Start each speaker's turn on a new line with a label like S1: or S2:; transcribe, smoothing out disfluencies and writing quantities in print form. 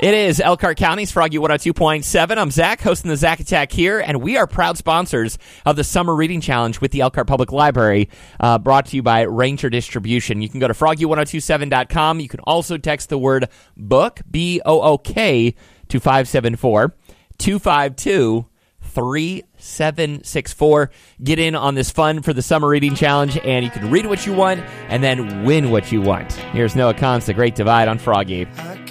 S1: It is Elkhart County's Froggy 102.7. I'm Zach, hosting the Zach Attack here, and we are proud sponsors of the Summer Reading Challenge with the Elkhart Public Library, brought to you by Ranger Distribution. You can go to froggy1027.com. You can also text the word book, B-O-O-K, to 574-252-3764. Get in on this fun for the Summer Reading Challenge, and you can read what you want and then win what you want. Here's Noah Kahn's The Great Divide on Froggy.